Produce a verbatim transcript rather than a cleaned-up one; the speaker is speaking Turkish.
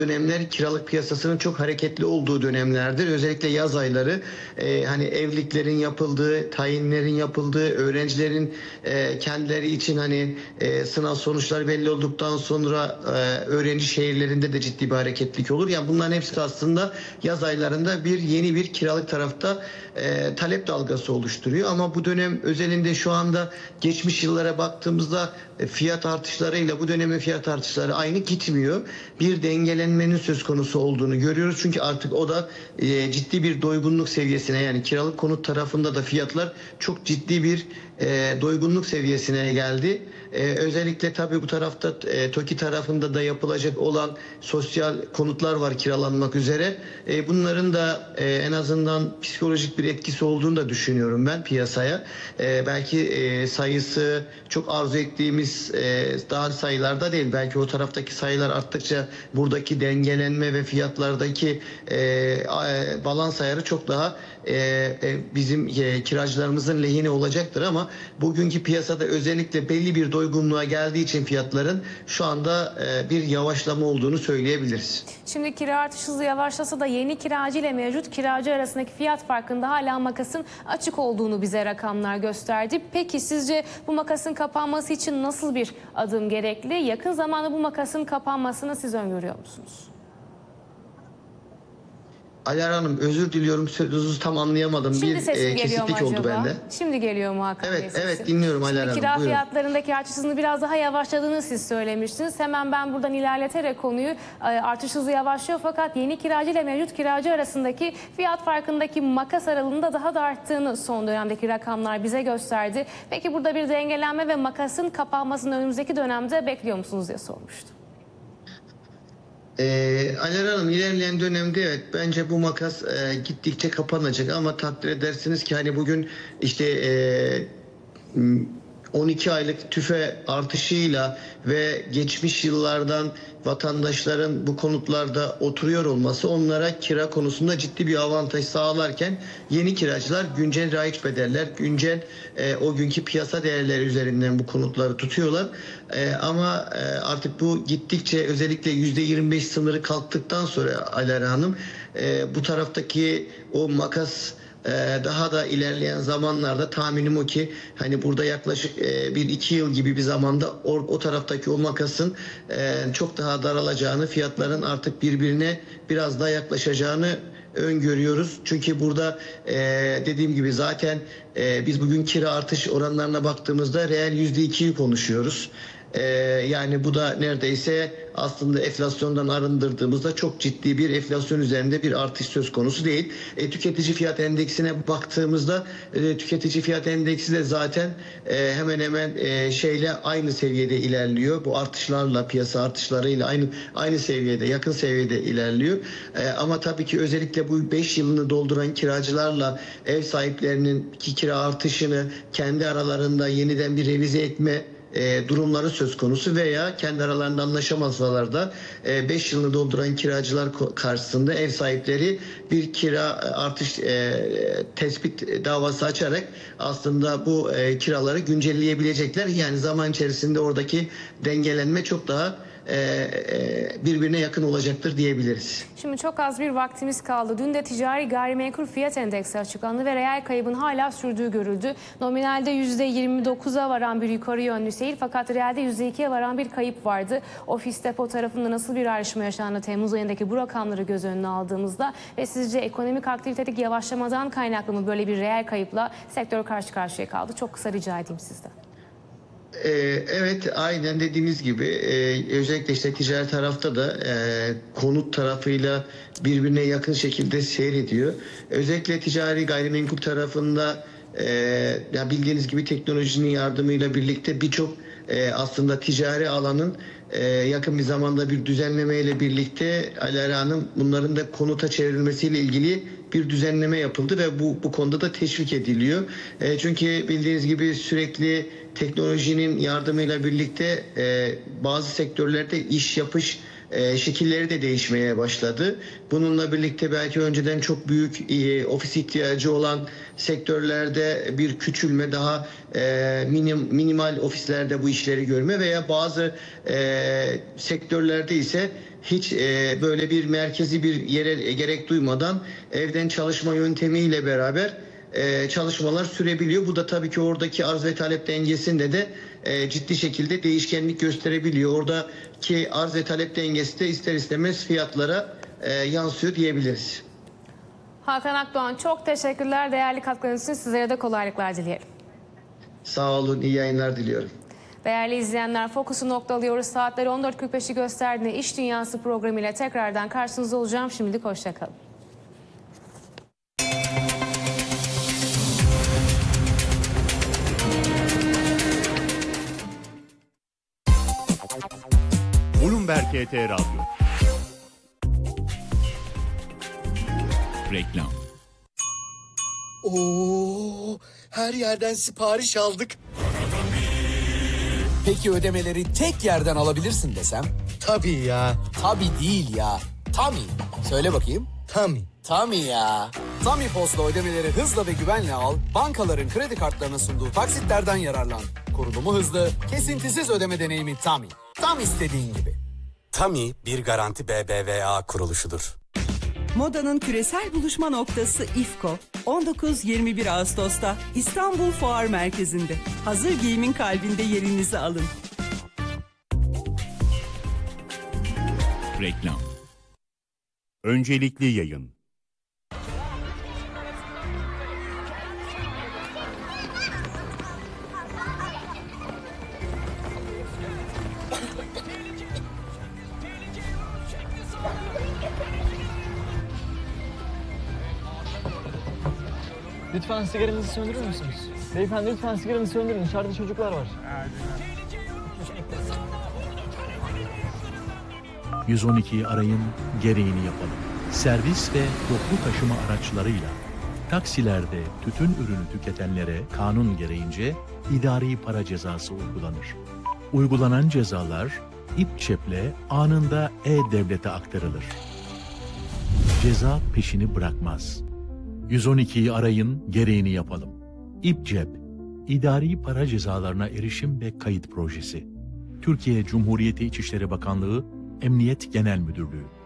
dönemler kiralık piyasasının çok hareketli olduğu dönemlerdir. Özellikle yaz ayları e, hani evliliklerin yapıldığı, tayinlerin yapıldığı, öğrencilerin e, kendileri için hani e, sınav sonuçları belli olduktan sonra e, öğrenci şehirlerinde de ciddi bir hareketlilik olur. Yani bunların hepsi aslında yaz aylarında bir yeni bir kiralık tarafta e, talep dalgası oluşturuyor. Ama bu dönem özelinde şu anda geçmiş yıllara baktığımızda e, fiyat artışlarıyla bu dönemin fiyat artışları aynı gitmiyor. Bir dengelenmenin söz konusu olduğunu görüyoruz. Çünkü artık o da e, ciddi bir doygunluk seviyesine, yani kiralık konut tarafında da fiyatlar çok ciddi bir e, doygunluk seviyesine geldi. E, özellikle tabii bu tarafta e, TOKİ tarafında da yapılacak olan sosyal konutlar var kiralanmak üzere. E, bunların da e, en azından psikolojik bir etkisi olduğunu da düşünüyorum ben piyasaya. E, belki e, sayısı çok arzu ettiğimiz e, daha sayılarda değil. Belki o taraftaki sayılar arttıkça buradaki dengelenme ve fiyatlardaki e, e, balans ayarı çok daha e, e, bizim e, kiracılarımızın lehine olacaktır. Ama bugünkü piyasada özellikle belli bir doygunluğa geldiği için fiyatların şu anda e, bir yavaşlama olduğunu söyleyebiliriz. Şimdi kira artış hızı yavaşlasa da yeni kiracı ile mevcut kiracı arasındaki fiyat farkında hala makasın açık olduğunu bize rakamlar gösterdi. Peki sizce bu makasın kapanması için nasıl bir adım gerekli? Yakın zamanda bu makasın kapanmasını siz öngörüyor musunuz? Alara Hanım, özür diliyorum, sözünüzü tam anlayamadım. Şimdi bir sesim e, geliyor mu kesiklik oldu acaba? bende. Şimdi geliyor mu Hakan Bey Evet, sesim? evet dinliyorum Alara Hanım. Şimdi kira Buyurun. fiyatlarındaki artış hızını biraz daha yavaşladığını siz söylemiştiniz. Hemen ben buradan ilerleterek konuyu, e, artış hızı yavaşlıyor fakat yeni kiracı ile mevcut kiracı arasındaki fiyat farkındaki makas aralığında daha da arttığını son dönemdeki rakamlar bize gösterdi. Peki burada bir dengelenme ve makasın kapanmasını önümüzdeki dönemde bekliyor musunuz diye sormuştum. Ee, Alara Hanım, ilerleyen dönemde evet bence bu makas e, gittikçe kapanacak ama takdir edersiniz ki hani bugün işte e, on iki aylık tüfe artışıyla ve geçmiş yıllardan vatandaşların bu konutlarda oturuyor olması onlara kira konusunda ciddi bir avantaj sağlarken yeni kiracılar güncel raiç bedeller, güncel e, o günkü piyasa değerleri üzerinden bu konutları tutuyorlar. E, ama e, artık bu gittikçe özellikle yüzde yirmi beş sınırı kalktıktan sonra Alara Hanım e, bu taraftaki o makas daha da ilerleyen zamanlarda tahminim o ki hani burada yaklaşık bir iki yıl gibi bir zamanda o, o taraftaki o makasın çok daha daralacağını, fiyatların artık birbirine biraz daha yaklaşacağını öngörüyoruz. Çünkü burada dediğim gibi zaten biz bugün kira artış oranlarına baktığımızda reel yüzde ikiyi konuşuyoruz. Ee, yani bu da neredeyse aslında enflasyondan arındırdığımızda çok ciddi bir enflasyon üzerinde bir artış söz konusu değil. E, tüketici fiyat endeksine baktığımızda e, tüketici fiyat endeksi de zaten e, hemen hemen e, şeyle aynı seviyede ilerliyor. Bu artışlarla, piyasa artışlarıyla aynı aynı seviyede, yakın seviyede ilerliyor. E, ama tabii ki özellikle bu beş yılını dolduran kiracılarla ev sahiplerinin ki kira artışını kendi aralarında yeniden bir revize etme E, durumları söz konusu veya kendi aralarında anlaşamazlar da beş yılını dolduran kiracılar karşısında ev sahipleri bir kira artış e, tespit davası açarak aslında bu e, kiraları güncelleyebilecekler. Yani zaman içerisinde oradaki dengelenme çok daha birbirine yakın olacaktır diyebiliriz. Şimdi çok az bir vaktimiz kaldı. Dün de ticari gayrimenkul fiyat endeksi açıklandı ve reel kaybın hala sürdüğü görüldü. Nominalde yüzde yirmi dokuza varan bir yukarı yönlü seyir fakat realde yüzde ikiye varan bir kayıp vardı. Ofis Depo tarafında nasıl bir ayrışma yaşandı Temmuz ayındaki bu rakamları göz önüne aldığımızda ve sizce ekonomik aktivitedeki yavaşlamadan kaynaklı mı böyle bir reel kayıpla sektör karşı karşıya kaldı? Çok kısa rica edeyim sizden. Ee, evet, aynen dediğimiz gibi e, özellikle işte ticari tarafta da e, konut tarafıyla birbirine yakın şekilde seyrediyor. Özellikle ticari gayrimenkul tarafında e, ya bildiğiniz gibi teknolojinin yardımıyla birlikte birçok e, aslında ticari alanın e, yakın bir zamanda bir düzenlemeyle birlikte Alara Hanım bunların da konuta çevrilmesiyle ilgili bir düzenleme yapıldı ve bu bu konuda da teşvik ediliyor. E, çünkü bildiğiniz gibi sürekli teknolojinin yardımıyla birlikte e, bazı sektörlerde iş yapış e, şekilleri de değişmeye başladı. Bununla birlikte belki önceden çok büyük e, ofis ihtiyacı olan sektörlerde bir küçülme, daha e, minim, minimal ofislerde bu işleri görme veya bazı e, sektörlerde ise hiç e, böyle bir merkezi bir yere gerek duymadan evden çalışma yöntemiyle beraber e, çalışmalar sürebiliyor. Bu da tabii ki oradaki arz ve talep dengesinde de e, ciddi şekilde değişkenlik gösterebiliyor. Oradaki arz ve talep dengesi de ister istemez fiyatlara e, yansıyor diyebiliriz. Hakan Akdoğan, çok teşekkürler. Değerli katkılarınız için sizlere de kolaylıklar dileyelim. Sağ olun, iyi yayınlar diliyorum. Değerli izleyenler, Fokus'u noktalıyoruz. Saatleri on dört kırk beşi gösterdiğinde İş Dünyası programıyla tekrardan karşınızda olacağım. Şimdilik hoşçakalın. Bloomberg K T Radyo. Reklam. Oo, her yerden sipariş aldık. Peki ödemeleri tek yerden alabilirsin desem? Tabii ya. Tabii değil ya. Tami. Söyle bakayım. Tabii. Tami ya. Tami Post'la ödemeleri hızla ve güvenle al. Bankaların kredi kartlarına sunduğu taksitlerden yararlan. Kurulumu hızlı, kesintisiz ödeme deneyimi Tami. Tam istediğin gibi. Tami bir garanti B B V A kuruluşudur. Modanın küresel buluşma noktası İFKO, on dokuz yirmi bir Ağustos'ta İstanbul Fuar Merkezi'nde. Hazır giyimin kalbinde yerinizi alın. Reklam. Öncelikli yayın. Lütfen sigaranızı söndürür müsünüz? Beyefendi lütfen sigaranızı söndürün. Dışarıda çocuklar var. yüz on ikiyi arayın, gereğini yapalım. Servis ve toplu taşıma araçlarıyla taksilerde tütün ürünü tüketenlere kanun gereğince idari para cezası uygulanır. Uygulanan cezalar İPÇEP'le anında E-Devlet'e aktarılır. Ceza peşini bırakmaz. yüz on ikiyi arayın, gereğini yapalım. İPCEP, İdari Para Cezalarına Erişim ve Kayıt Projesi. Türkiye Cumhuriyeti İçişleri Bakanlığı, Emniyet Genel Müdürlüğü.